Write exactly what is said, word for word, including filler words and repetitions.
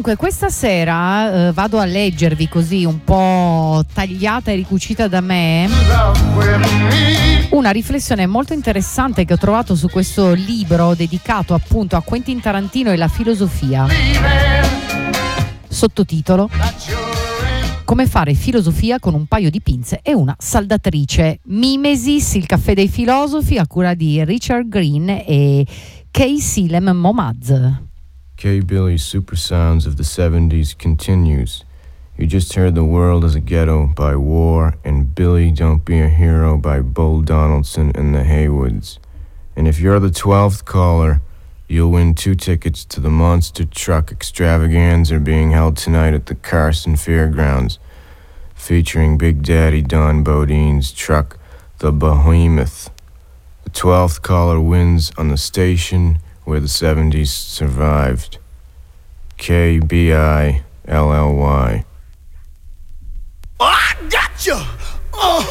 Dunque, questa sera eh, vado a leggervi così un po' tagliata e ricucita da me una riflessione molto interessante che ho trovato su questo libro dedicato appunto a Quentin Tarantino e la filosofia. Sottotitolo: Come fare filosofia con un paio di pinze e una saldatrice. Mimesis, il caffè dei filosofi, a cura di Richard Green e K. Silem Momaz. K. Billy's Super Sounds of the seventies continues. You just heard The World as a Ghetto by War and Billy Don't Be a Hero by Bull Donaldson and the Haywoods. And if you're the twelfth caller, you'll win two tickets to the Monster Truck Extravaganza being held tonight at the Carson Fairgrounds, featuring Big Daddy Don Bodine's truck, the Behemoth. The twelfth caller wins on the station where the seventies survived. K B I L L Y. Oh, I got you! Oh.